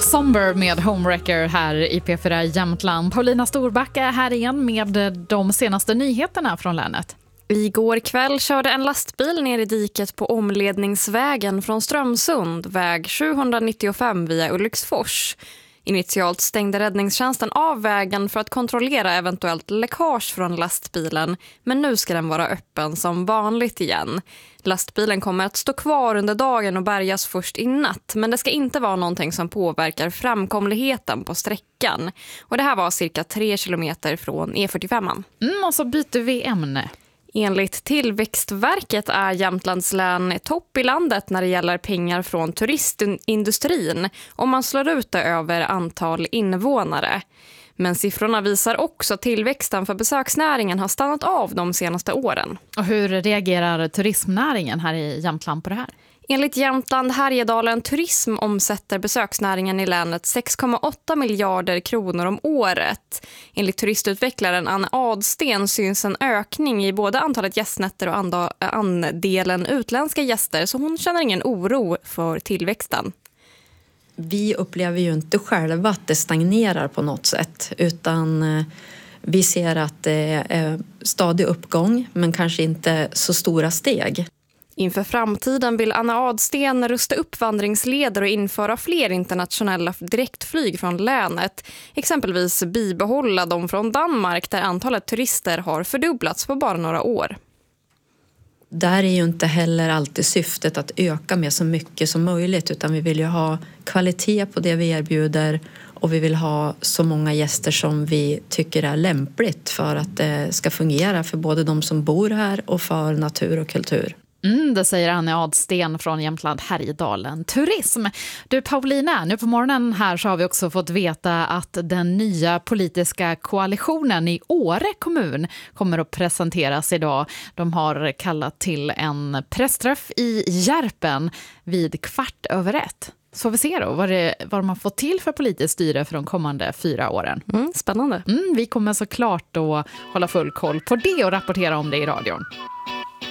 Somber med Homewrecker här i P4 Jämtland. Paulina Storbacka är här igen med de senaste nyheterna från länet. Igår kväll körde en lastbil ner i diket på omledningsvägen från Strömsund, väg 795 via Ulriksfors. Initialt stängde räddningstjänsten av vägen för att kontrollera eventuellt läckage från lastbilen, men nu ska den vara öppen som vanligt igen. Lastbilen kommer att stå kvar under dagen och bärgas först i natt, men det ska inte vara någonting som påverkar framkomligheten på sträckan. Och det här var cirka 3 kilometer från E45. Och så byter vi ämne. Enligt Tillväxtverket är Jämtlands län topp i landet när det gäller pengar från turistindustrin om man slår ut det över antal invånare. Men siffrorna visar också att tillväxten för besöksnäringen har stannat av de senaste åren. Och hur reagerar turismnäringen här i Jämtland på det här? Enligt Jämtland Härjedalen Turism omsätter besöksnäringen i länet 6,8 miljarder kronor om året. Enligt turistutvecklaren Anne Adsten syns en ökning i både antalet gästnätter och andelen utländska gäster, så hon känner ingen oro för tillväxten. Vi upplever ju inte själva att det stagnerar på något sätt, utan vi ser att det är stadig uppgång men kanske inte så stora steg. Inför framtiden vill Anna Adsten rusta upp vandringsleder och införa fler internationella direktflyg från länet. Exempelvis bibehålla dem från Danmark där antalet turister har fördubblats på bara några år. Där är ju inte heller alltid syftet att öka med så mycket som möjligt, utan vi vill ju ha kvalitet på det vi erbjuder och vi vill ha så många gäster som vi tycker är lämpligt för att det ska fungera för både de som bor här och för natur och kultur. Det säger Anne Adsten från Jämtland Härjedalen Turism. Du Paulina, nu på morgonen här så har vi också fått veta att den nya politiska koalitionen i Åre kommun kommer att presenteras idag. De har kallat till en pressträff i Järpen vid 1:15. Så vi ser då vad de har fått till för politiskt styre för de kommande 4 åren. Spännande. Vi kommer såklart då hålla full koll på det och rapportera om det i radion.